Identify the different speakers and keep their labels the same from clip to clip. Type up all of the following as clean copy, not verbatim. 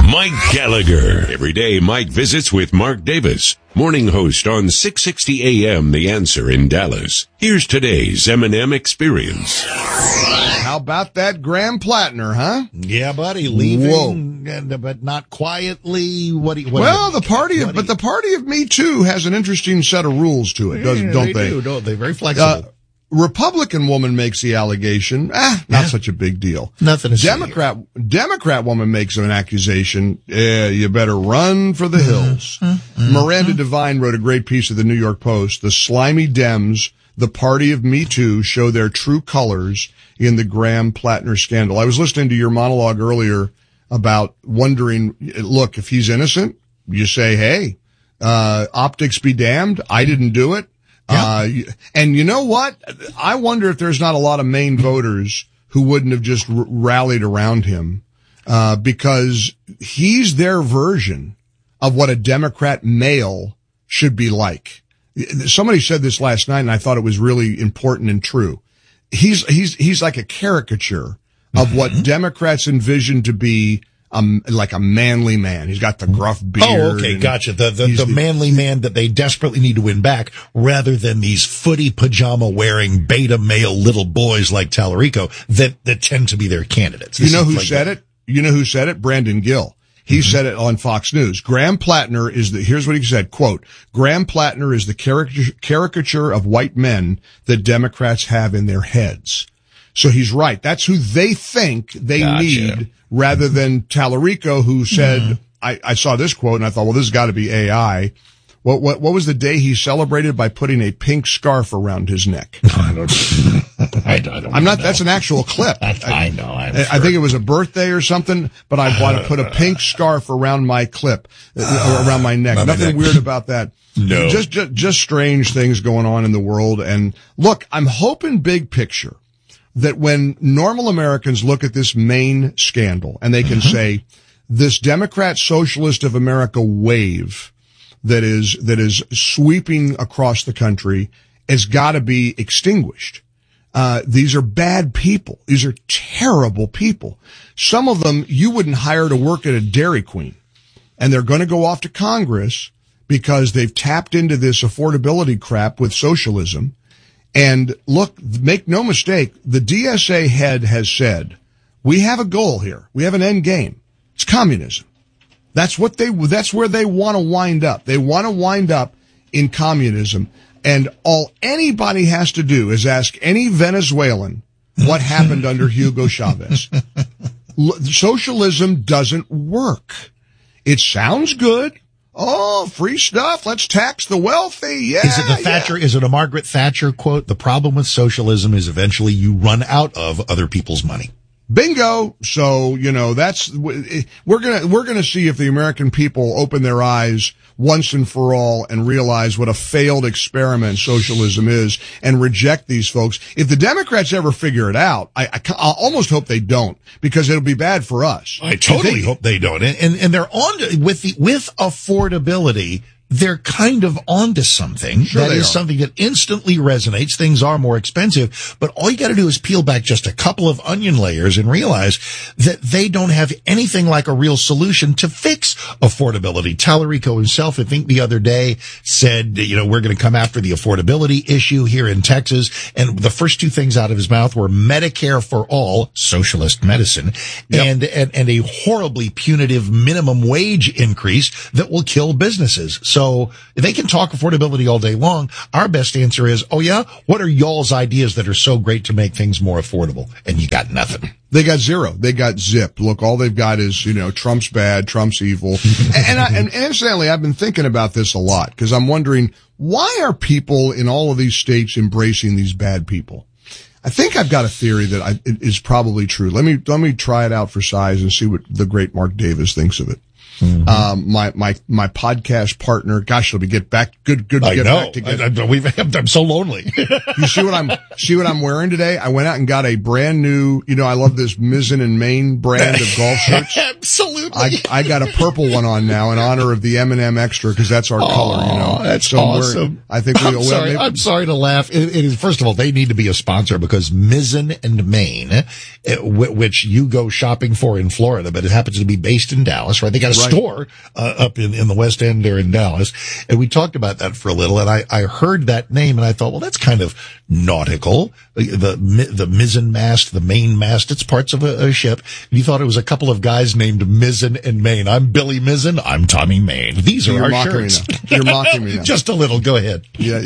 Speaker 1: Mike Gallagher. Every day, Mike visits with Mark Davis, morning host on 660 AM The Answer in Dallas. Here's today's M&M Experience.
Speaker 2: How about that Graham Plattner, huh?
Speaker 3: Yeah, buddy, leaving, but not quietly.
Speaker 2: The party of Me Too has an interesting set of rules to it, don't they?
Speaker 3: They're very flexible.
Speaker 2: Republican woman makes the allegation. Not such a big deal.
Speaker 3: Nothing to
Speaker 2: Democrat woman makes an accusation. You better run for the hills. Miranda Devine wrote a great piece of the New York Post. The slimy Dems, the party of Me Too, show their true colors in the Graham Plattner scandal. I was listening to your monologue earlier about wondering, look, if he's innocent, you say, hey, optics be damned. I didn't do it. Yeah. And you know what? I wonder if there's not a lot of Maine voters who wouldn't have just rallied around him, because he's their version of what a Democrat male should be like. Somebody said this last night and I thought it was really important and true. He's like a caricature of what Democrats envision to be like a manly man. He's got the gruff beard.
Speaker 3: Oh, okay, gotcha. The manly man that they desperately need to win back, rather than these footy pajama wearing beta male little boys like Tallarico that tend to be their candidates.
Speaker 2: You know who said it? You know who said it? Brandon Gill. He said it on Fox News. Graham Plattner here's what he said, quote, Graham Plattner is the caricature of white men that Democrats have in their heads. So he's right. That's who they think they need, rather than Tallarico, who said, I saw this quote and I thought, well, this has got to be AI. What was the day he celebrated by putting a pink scarf around his neck?
Speaker 3: I don't know.
Speaker 2: That's an actual clip.
Speaker 3: I know.
Speaker 2: I think it was a birthday or something, but I want to put a pink scarf around my around my neck. Nothing weird about that.
Speaker 3: No.
Speaker 2: Just strange things going on in the world. And look, I'm hoping big picture that when normal Americans look at this Maine scandal and they can say, this Democrat Socialist of America wave that is sweeping across the country has got to be extinguished. These are bad people. These are terrible people. Some of them you wouldn't hire to work at a Dairy Queen, and they're going to go off to Congress because they've tapped into this affordability crap with socialism. And look, make no mistake, the DSA head has said, we have a goal here. We have an end game. It's communism. That's where they want to wind up. They want to wind up in communism. And all anybody has to do is ask any Venezuelan what happened under Hugo Chavez. Socialism doesn't work. It sounds good. Oh, free stuff. Let's tax the wealthy. Yeah.
Speaker 3: Is it the Thatcher? Is it a Margaret Thatcher quote? The problem with socialism is eventually you run out of other people's money.
Speaker 2: Bingo. So, we're going to see if the American people open their eyes once and for all and realize what a failed experiment socialism is and reject these folks. If the Democrats ever figure it out, I almost hope they don't, because it'll be bad for us.
Speaker 3: I totally hope they don't. And they're on with affordability. They're kind of onto something.
Speaker 2: Sure,
Speaker 3: that is something that instantly resonates. Things are more expensive, but all you got to do is peel back just a couple of onion layers and realize that they don't have anything like a real solution to fix affordability. Tallarico himself, I think the other day, said, we're going to come after the affordability issue here in Texas. And the first two things out of his mouth were Medicare for all, socialist medicine, and a horribly punitive minimum wage increase that will kill businesses. So they can talk affordability all day long. Our best answer is, what are y'all's ideas that are so great to make things more affordable? And you got nothing.
Speaker 2: They got zero. They got zip. Look, all they've got is, Trump's bad, Trump's evil. And incidentally, I've been thinking about this a lot, because I'm wondering, why are people in all of these states embracing these bad people? I think I've got a theory that is probably true. Let me try it out for size and see what the great Mark Davis thinks of it. My podcast partner, gosh, it'll be get back together.
Speaker 3: I'm so lonely.
Speaker 2: You see what I'm wearing today? I went out and got a brand new, I love this Mizzen and Main brand of golf shirts.
Speaker 3: Absolutely.
Speaker 2: I got a purple one on now in honor of the M&M Extra because that's our color,
Speaker 3: That's
Speaker 2: so
Speaker 3: awesome. I'm sorry to laugh. It is, first of all, they need to be a sponsor because Mizzen and Main, which you go shopping for in Florida, but it happens to be based in Dallas, right? They got a store up in the West End there in Dallas. And we talked about that for a little, and I heard that name and I thought, well, that's kind of nautical. The mizzen mast, the main mast, it's parts of a ship. And you thought it was a couple of guys named Mizzen and Main. I'm Billy Mizzen. I'm Tommy Main. These are our shirts.
Speaker 2: You're mocking me now.
Speaker 3: Just a little. Go ahead.
Speaker 2: Yeah.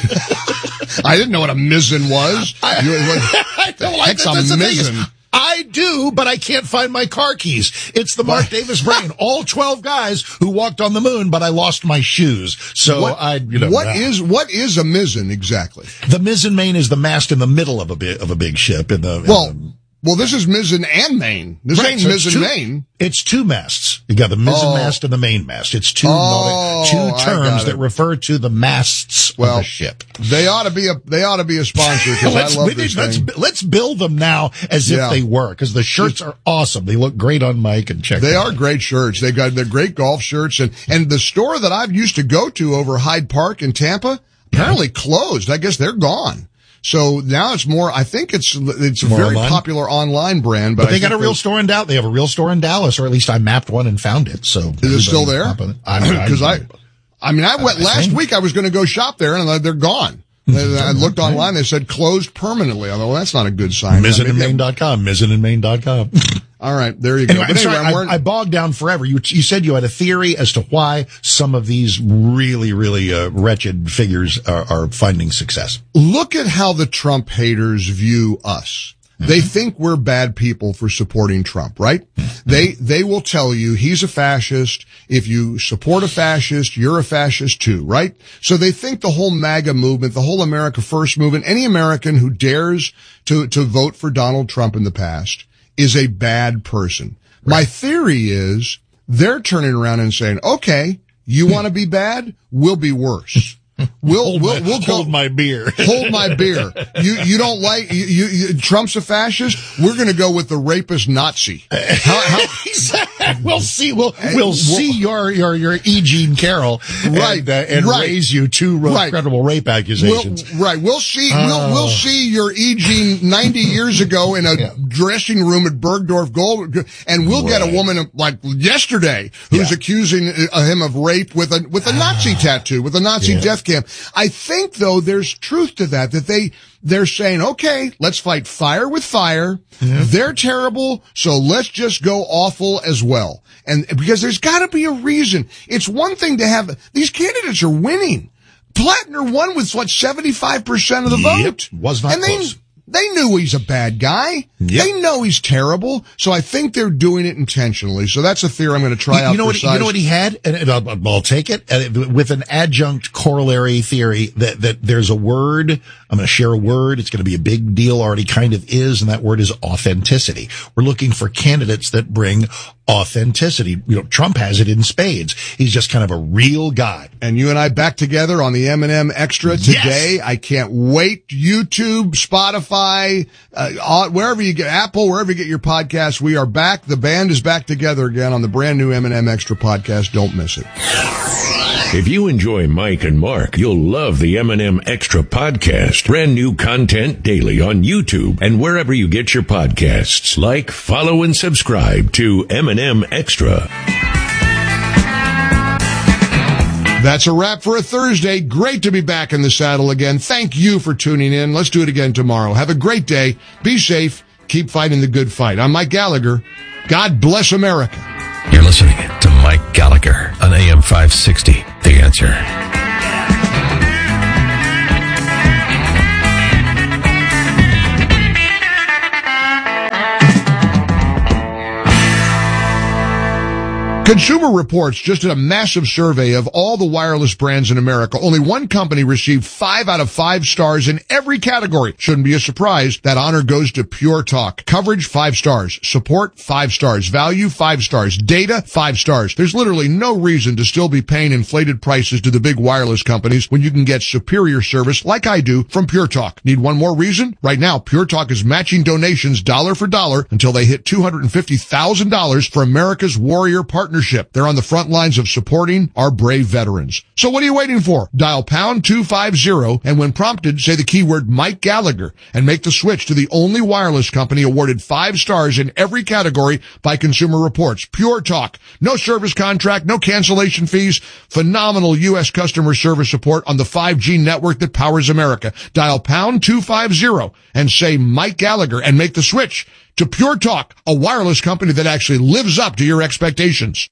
Speaker 2: I didn't know what a mizzen was.
Speaker 3: I don't like
Speaker 2: heck's a mizzen?
Speaker 3: I do, but I can't find my car keys. It's the Mark Davis brain. All 12 guys who walked on the moon, but I lost my shoes. So
Speaker 2: what is a mizzen exactly?
Speaker 3: The mizzen main is the mast in the middle of a big ship
Speaker 2: Well, this is mizzen and main. This ain't mizzen main.
Speaker 3: It's two masts. You got the mizzen mast and the main mast. It's two terms that refer to the masts of the ship.
Speaker 2: They ought to be a sponsor because I love this thing.
Speaker 3: Let's build them now as if they were, because the shirts are awesome. They look great on Mike, and check.
Speaker 2: They are great shirts. They're great golf shirts, and the store that I've used to go to over Hyde Park in Tampa apparently closed. I guess they're gone. So now it's more, I think it's a very popular online brand,
Speaker 3: but they got a real store in Dallas. They have a real store in Dallas, or at least I mapped one and found it. So
Speaker 2: is it still there? Because I went last week. I was going to go shop there and they're gone. I looked online. They said closed permanently. I thought, well, that's not a good sign.
Speaker 3: Mizzenandmain.com. Mizzenandmain.com.
Speaker 2: All right, there you go.
Speaker 3: Anyway, I bogged down forever. You said you had a theory as to why some of these really, really wretched figures are finding success.
Speaker 2: Look at how the Trump haters view us. They think we're bad people for supporting Trump, right? They will tell you he's a fascist. If you support a fascist, you're a fascist too, right? So they think the whole MAGA movement, the whole America First movement, any American who dares to vote for Donald Trump in the past is a bad person. Right. My theory is they're turning around and saying, okay, you want to be bad? We'll be worse. We'll
Speaker 3: hold my beer.
Speaker 2: Hold my beer. You don't like Trump's a fascist. We're going to go with the rapist Nazi.
Speaker 3: We'll see. We'll see your E. Jean Carroll, and raise you two credible rape accusations.
Speaker 2: We'll see your E. Jean 90 years ago in a dressing room at Bergdorf Gold, and we'll get a woman like yesterday who's accusing him of rape with a Nazi tattoo, with a Nazi death camp. I think though there's truth to that they're saying, okay, let's fight fire with fire. They're terrible, so let's just go awful as well. And because there's got to be a reason. It's one thing to have these candidates are winning. Plattner won with 75% of the vote.
Speaker 3: Was not close.
Speaker 2: They knew he's a bad guy. They know he's terrible. So I think they're doing it intentionally. So that's a theory I'm going to try out.
Speaker 3: You know what he had? And I'll take it with an adjunct corollary theory that there's a word. I'm going to share a word. It's going to be a big deal, already kind of is. And that word is authenticity. We're looking for candidates that bring authenticity. Trump has it in spades. He's just kind of a real guy.
Speaker 2: And you and I back together on the M&M Extra today. Yes. I can't wait. YouTube, Spotify, wherever you get, Apple, wherever you get your podcasts, we are back. The band is back together again on the brand new M&M Extra podcast. Don't miss it.
Speaker 1: If you enjoy Mike and Mark, you'll love the M&M Extra podcast. Brand new content daily on YouTube and wherever you get your podcasts. Like, follow, and subscribe to M&M Extra.
Speaker 2: That's a wrap for a Thursday. Great to be back in the saddle again. Thank you for tuning in. Let's do it again tomorrow. Have a great day. Be safe. Keep fighting the good fight. I'm Mike Gallagher. God bless America.
Speaker 4: You're listening to Mike Gallagher on AM 560. The Answer.
Speaker 2: Consumer Reports just did a massive survey of all the wireless brands in America. Only one company received 5 out of 5 stars in every category. Shouldn't be a surprise. That honor goes to Pure Talk. Coverage, 5 stars. Support, 5 stars. Value, 5 stars. Data, 5 stars. There's literally no reason to still be paying inflated prices to the big wireless companies when you can get superior service like I do from Pure Talk. Need one more reason? Right now, Pure Talk is matching donations dollar for dollar until they hit $250,000 for America's Warrior Partnership. They're on the front lines of supporting our brave veterans. So what are you waiting for? Dial pound 250 and when prompted, say the keyword Mike Gallagher and make the switch to the only wireless company awarded 5 stars in every category by Consumer Reports. Pure Talk. No service contract, no cancellation fees. Phenomenal U.S. customer service support on the 5G network that powers America. Dial pound 250 and say Mike Gallagher and make the switch to Pure Talk, a wireless company that actually lives up to your expectations.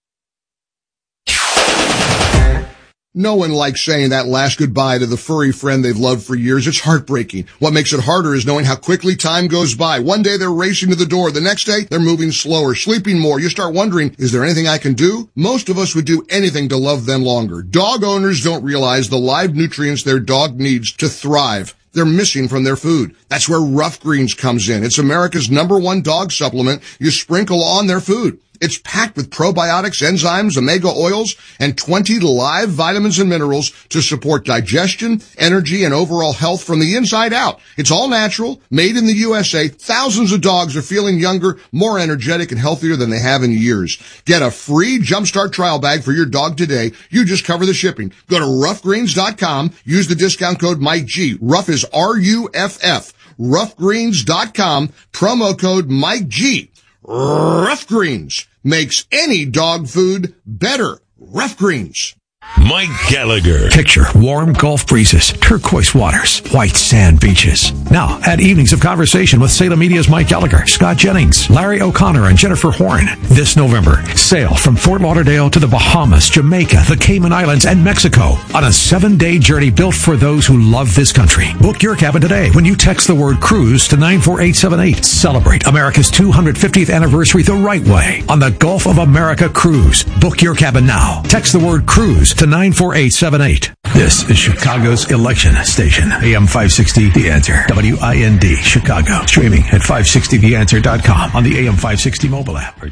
Speaker 2: No one likes saying that last goodbye to the furry friend they've loved for years. It's heartbreaking. What makes it harder is knowing how quickly time goes by. One day they're racing to the door. The next day they're moving slower, sleeping more. You start wondering, is there anything I can do? Most of us would do anything to love them longer. Dog owners don't realize the live nutrients their dog needs to thrive. They're missing from their food. That's where Rough Greens comes in. It's America's #1 dog supplement you sprinkle on their food. It's packed with probiotics, enzymes, omega oils, and 20 live vitamins and minerals to support digestion, energy, and overall health from the inside out. It's all natural, made in the USA. Thousands of dogs are feeling younger, more energetic, and healthier than they have in years. Get a free Jumpstart trial bag for your dog today. You just cover the shipping. Go to roughgreens.com. Use the discount code MikeG. Rough is RUFF. Roughgreens.com. Promo code MikeG. Rough Greens makes any dog food better. Rough Greens.
Speaker 1: Mike Gallagher.
Speaker 5: Picture warm Gulf breezes, turquoise waters, white sand beaches. Now, add evenings of conversation with Salem Media's Mike Gallagher, Scott Jennings, Larry O'Connor, and Jennifer Horn. This November, sail from Fort Lauderdale to the Bahamas, Jamaica, the Cayman Islands, and Mexico on a 7-day journey built for those who love this country. Book your cabin today when you text the word cruise to 94878. Celebrate America's 250th anniversary the right way on the Gulf of America Cruise. Book your cabin now. Text the word cruise to 94878. This is Chicago's election station. AM 560 The Answer. WIND Chicago. Streaming at 560theanswer.com on the AM 560 mobile app.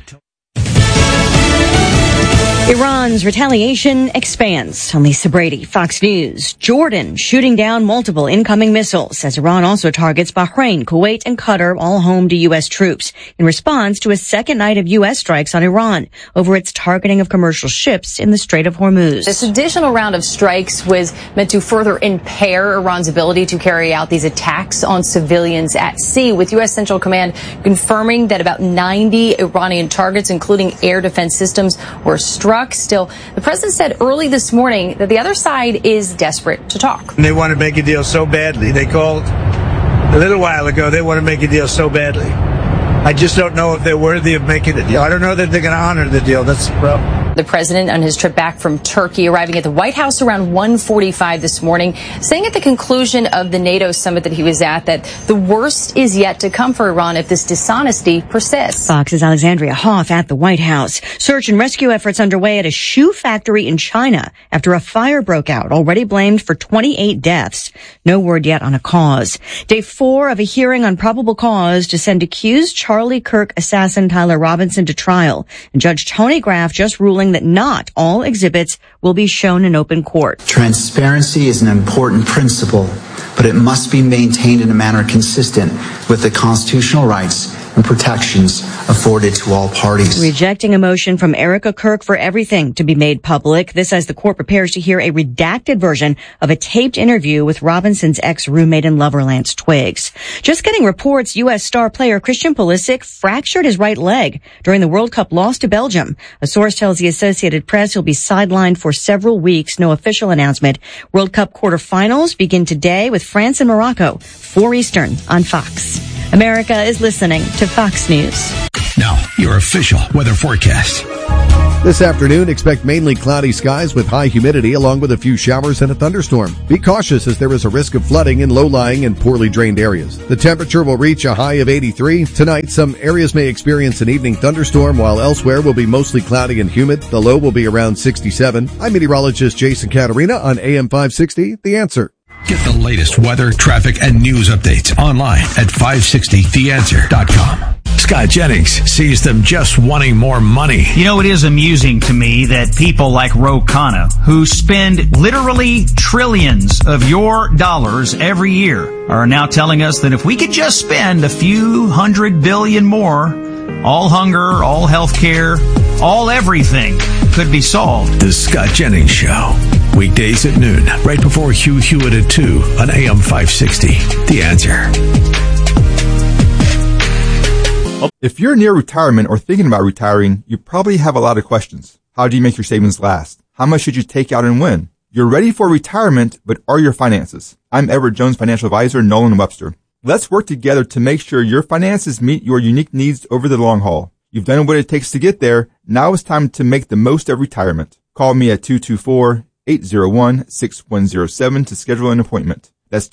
Speaker 6: Iran's retaliation expands. On Lisa Brady, Fox News. Jordan shooting down multiple incoming missiles as Iran also targets Bahrain, Kuwait, and Qatar, all home to U.S. troops, in response to a second night of U.S. strikes on Iran over its targeting of commercial ships in the Strait of Hormuz.
Speaker 7: This additional round of strikes was meant to further impair Iran's ability to carry out these attacks on civilians at sea, with U.S. Central Command confirming that about 90 Iranian targets, including air defense systems, were struck. Still, the president said early this morning that the other side is desperate to talk.
Speaker 8: They want to make a deal so badly. They called a little while ago. They want to make a deal so badly. I just don't know if they're worthy of making a deal. I don't know that they're going to honor the deal. That's the problem.
Speaker 7: The president on his trip back from Turkey, arriving at the White House around 1:45 this morning, saying at the conclusion of the NATO summit that he was at that the worst is yet to come for Iran if this dishonesty persists.
Speaker 6: Fox's Alexandria Hoff at the White House. Search and rescue efforts underway at a shoe factory in China after a fire broke out, already blamed for 28 deaths. No word yet on a cause. Day 4 of a hearing on probable cause to send accused Charlie Kirk assassin Tyler Robinson to trial. And Judge Tony Graff just ruling that not all exhibits will be shown in open court.
Speaker 9: Transparency is an important principle, but it must be maintained in a manner consistent with the constitutional rights and protections afforded to all parties.
Speaker 6: Rejecting a motion from Erica Kirk for everything to be made public. This as the court prepares to hear a redacted version of a taped interview with Robinson's ex-roommate and lover Lance Twiggs. Just getting reports U.S. star player Christian Pulisic fractured his right leg during the World Cup loss to Belgium. A source tells the Associated Press he'll be sidelined for several weeks. No official announcement. World Cup quarterfinals begin today with France and Morocco, 4 Eastern on Fox. America is listening to Fox News.
Speaker 5: Now, your official weather forecast.
Speaker 10: This afternoon, expect mainly cloudy skies with high humidity along with a few showers and a thunderstorm. Be cautious as there is a risk of flooding in low-lying and poorly drained areas. The temperature will reach a high of 83. Tonight, some areas may experience an evening thunderstorm while elsewhere will be mostly cloudy and humid. The low will be around 67. I'm meteorologist Jason Caterina on AM 560, The Answer.
Speaker 5: Get the latest weather, traffic, and news updates online at 560theanswer.com. Scott Jennings sees them just wanting more money.
Speaker 11: You know, it is amusing to me that people like Ro Khanna, who spend literally trillions of your dollars every year, are now telling us that if we could just spend a few $100 billion more, all hunger, all health care, all everything could be solved.
Speaker 5: The Scott Jennings Show. Weekdays at noon, right before Hugh Hewitt at 2 on AM 560. The Answer.
Speaker 12: If you're near retirement or thinking about retiring, you probably have a lot of questions. How do you make your savings last? How much should you take out and when? You're ready for retirement, but are your finances? I'm Edward Jones financial advisor, Nolan Webster. Let's work together to make sure your finances meet your unique needs over the long haul. You've done what it takes to get there. Now it's time to make the most of retirement. Call me at 224-801-6107 to schedule an appointment. That's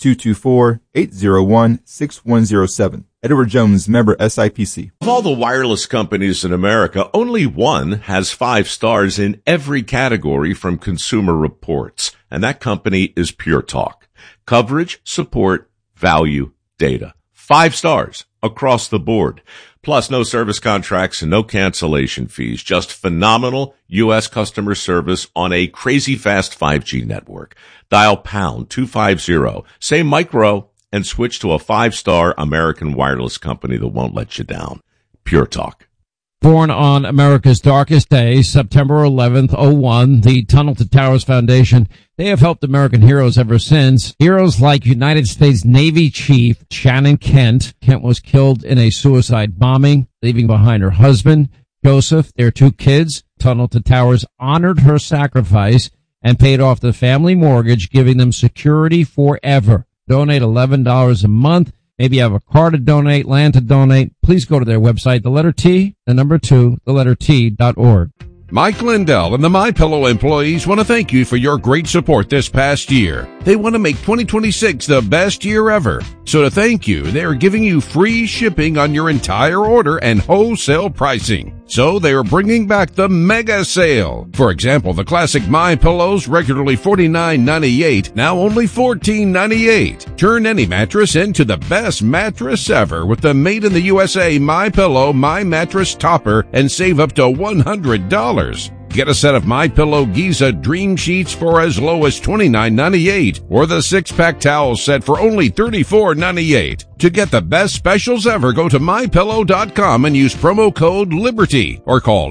Speaker 12: 224-801-6107. Edward Jones, member SIPC.
Speaker 1: Of all the wireless companies in America, only one has 5 stars in every category from Consumer Reports, and that company is Pure Talk. Coverage, support, value, data. 5 stars across the board. Plus, no service contracts and no cancellation fees. Just phenomenal U.S. customer service on a crazy fast 5G network. Dial pound 250, say micro, and switch to a 5-star American wireless company that won't let you down. Pure Talk.
Speaker 13: Born on America's darkest day, September 11th, 01, the Tunnel to Towers Foundation, they have helped American heroes ever since. Heroes like United States Navy Chief Shannon Kent. Kent was killed in a suicide bombing, leaving behind her husband, Joseph, their 2 kids. Tunnel to Towers honored her sacrifice and paid off the family mortgage, giving them security forever. Donate $11 a month. Maybe you have a car to donate, land to donate. Please go to their website, the letter T, the number 2, the letter T.org.
Speaker 14: Mike Lindell and the MyPillow employees want to thank you for your great support this past year. They want to make 2026 the best year ever. So to thank you, they are giving you free shipping on your entire order and wholesale pricing. So they are bringing back the mega sale. For example, the classic MyPillows, regularly $49.98, now only $14.98. Turn any mattress into the best mattress ever with the made in the USA MyPillow My Mattress Topper and save up to $100. Get a set of MyPillow Giza Dream Sheets for as low as $29.98 or the 6-pack towel set for only $34.98. To get the best specials ever, go to MyPillow.com and use promo code LIBERTY or call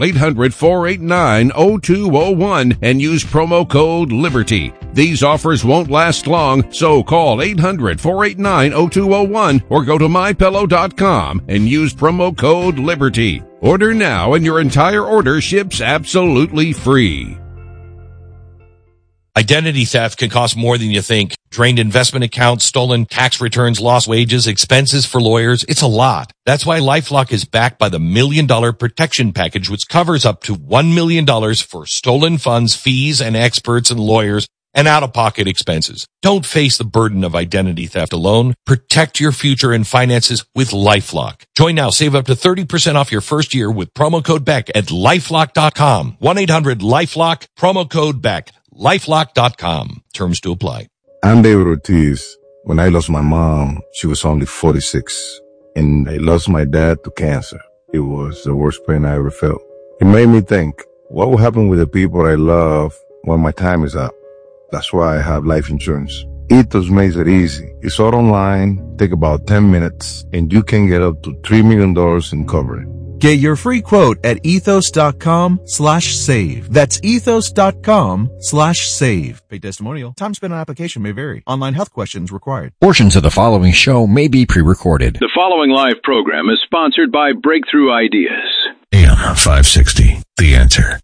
Speaker 14: 800-489-0201 and use promo code LIBERTY. These offers won't last long, so call 800-489-0201 or go to MyPillow.com and use promo code LIBERTY. Order now and your entire order ships absolutely free.
Speaker 15: Identity theft can cost more than you think. Drained investment accounts, stolen tax returns, lost wages, expenses for lawyers. It's a lot. That's why LifeLock is backed by the $1 Million Protection Package, which covers up to $1 million for stolen funds, fees, and experts and lawyers and out-of-pocket expenses. Don't face the burden of identity theft alone. Protect your future and finances with LifeLock. Join now. Save up to 30% off your first year with promo code BECK at LifeLock.com. 1-800-LifeLock, promo code BECK. LifeLock.com. Terms to apply.
Speaker 16: I'm David Ortiz. When I lost my mom, she was only 46. And I lost my dad to cancer. It was the worst pain I ever felt. It made me think, what will happen with the people I love when my time is up? That's why I have life insurance. Ethos makes it easy. It's all online, take about 10 minutes, and you can get up to $3 million in coverage.
Speaker 17: Get your free quote at ethos.com/save. That's ethos.com/save. Pay testimonial. Time spent on application may vary. Online health questions required.
Speaker 5: Portions of the following show may be pre-recorded.
Speaker 18: The following live program is sponsored by Breakthrough Ideas.
Speaker 4: AM 560, The Answer.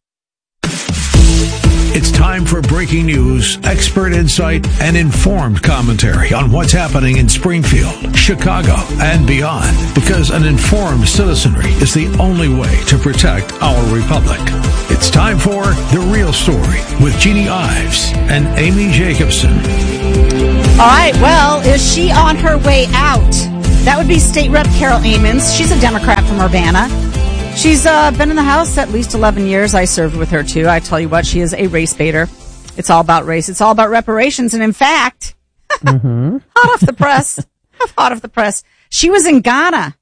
Speaker 5: It's time for breaking news, expert insight, and informed commentary on what's happening in Springfield, Chicago, and beyond. Because an informed citizenry is the only way to protect our republic. It's time for The Real Story with Jeannie Ives and Amy Jacobson.
Speaker 19: All right, well, is she on her way out? That would be State Rep Carol Amons. She's a Democrat from Urbana. She's been in the House at least 11 years. I served with her, too. I tell you what, she is a race baiter. It's all about race. It's all about reparations. And in fact, hot off the press, she was in Ghana.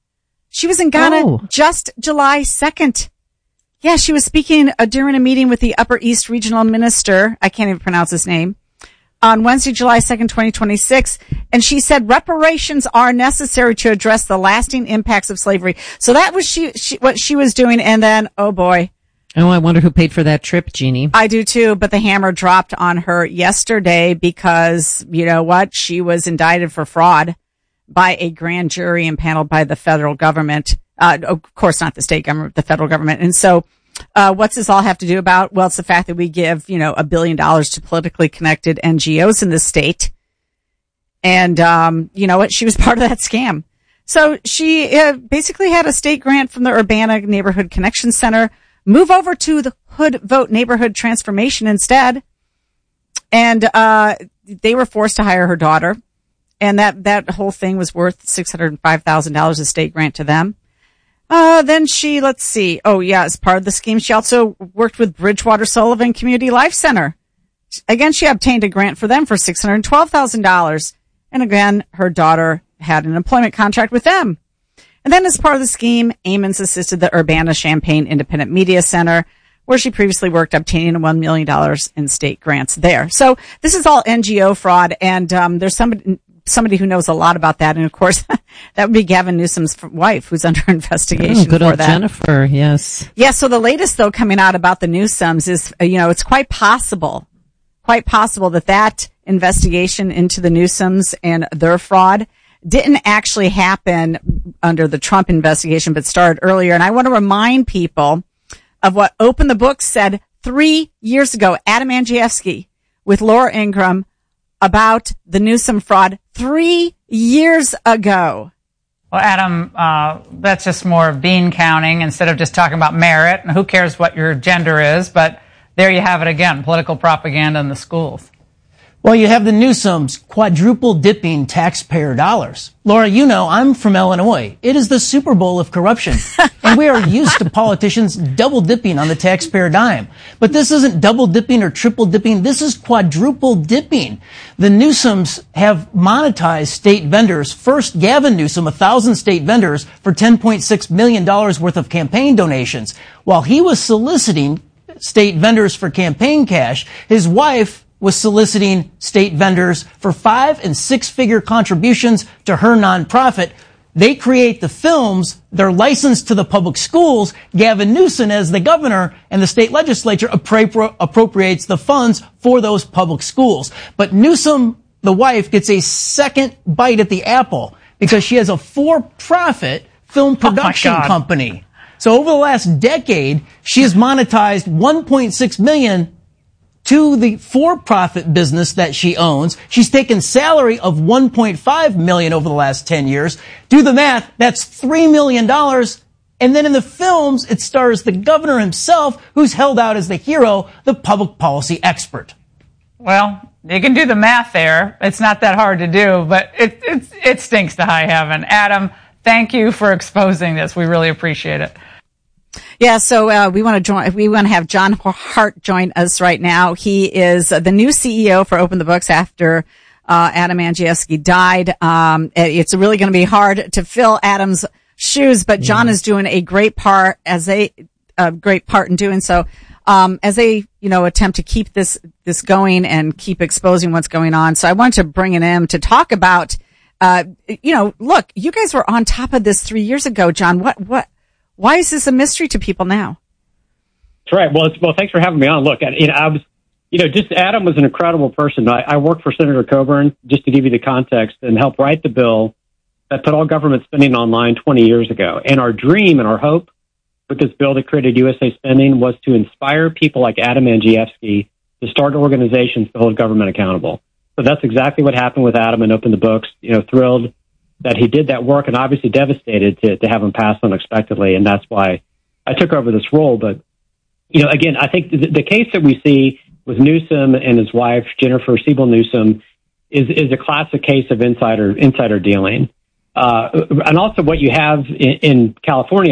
Speaker 19: Just July 2nd. Yeah, she was speaking during a meeting with the Upper East Regional Minister. I can't even pronounce his name. On Wednesday, July 2nd, 2026. And she said reparations are necessary to address the lasting impacts of slavery. So that was what she was doing. And then, oh boy.
Speaker 20: Oh, I wonder who paid for that trip, Jeannie.
Speaker 19: I do too, but the hammer dropped on her yesterday because, you know what? She was indicted for fraud by a grand jury impaneled by the federal government. Of course, not the state government, the federal government. And so, what's this all have to do about? Well, it's the fact that we give, $1 billion to politically connected NGOs in this state. And, you know what? She was part of that scam. So she basically had a state grant from the Urbana Neighborhood Connection Center, move over to the Hood Vote Neighborhood Transformation instead. And, they were forced to hire her daughter. And that whole thing was worth $605,000 a state grant to them. Then she, let's see. Oh yeah, as part of the scheme, she also worked with Bridgewater Sullivan Community Life Center. Again, she obtained a grant for them for $612,000. And again, her daughter had an employment contract with them. And then as part of the scheme, Amons assisted the Urbana-Champaign Independent Media Center, where she previously worked, obtaining $1 million in state grants there. So this is all NGO fraud, and there's somebody who knows a lot about that. And of course, that would be Gavin Newsom's wife, who's under investigation
Speaker 20: good
Speaker 19: for
Speaker 20: old
Speaker 19: that.
Speaker 20: Jennifer, yes.
Speaker 19: Yeah. So the latest though coming out about the Newsoms is, it's quite possible that investigation into the Newsoms and their fraud didn't actually happen under the Trump investigation, but started earlier. And I want to remind people of what Open the Book said 3 years ago, Adam Andrzejewski with Laura Ingraham, about the Newsom fraud 3 years ago.
Speaker 21: Well, Adam, that's just more bean counting instead of just talking about merit. And who cares what your gender is? But there you have it again, political propaganda in the schools.
Speaker 22: Well, you have the Newsoms quadruple dipping taxpayer dollars. Laura, I'm from Illinois. It is the Super Bowl of corruption. And we are used to politicians double dipping on the taxpayer dime. But this isn't double dipping or triple dipping. This is quadruple dipping. The Newsoms have monetized state vendors. First, Gavin Newsom, 1,000 state vendors for $10.6 million worth of campaign donations. While he was soliciting state vendors for campaign cash, his wife was soliciting state vendors for 5- and 6-figure contributions to her nonprofit. They create the films. They're licensed to the public schools. Gavin Newsom, as the governor, and the state legislature appropriates the funds for those public schools. But Newsom, the wife, gets a second bite at the apple because she has a for-profit film production company. So over the last decade, she has monetized $1.6 million to the for-profit business that she owns. She's taken salary of $1.5 million over the last 10 years. Do the math, that's $3 million. And then in the films, it stars the governor himself, who's held out as the hero, the public policy expert.
Speaker 21: Well, you can do the math there. It's not that hard to do, but it stinks to high heaven. Adam, thank you for exposing this. We really appreciate it.
Speaker 19: Yeah, so we want to have John Hart join us right now. He is the new CEO for Open the Books after Adam Andrzejewski died. It's really going to be hard to fill Adam's shoes, but John is doing a great part in doing so. As they, attempt to keep this going and keep exposing what's going on. So I wanted to bring in him to talk about, look, you guys were on top of this 3 years ago, John. Why is this a mystery to people now?
Speaker 23: That's right. Well, thanks for having me on. Look, I was, just Adam was an incredible person. I worked for Senator Coburn, just to give you the context, and helped write the bill that put all government spending online 20 years ago. And our dream and our hope with this bill that created USA Spending was to inspire people like Adam Andrzejewski to start organizations to hold government accountable. So that's exactly what happened with Adam and Open the Books. Thrilled that he did that work, and obviously devastated to have him pass unexpectedly. And that's why I took over this role. But again, I think the case that we see with Newsom and his wife, Jennifer Siebel Newsom, is a classic case of insider dealing. And also what you have in California,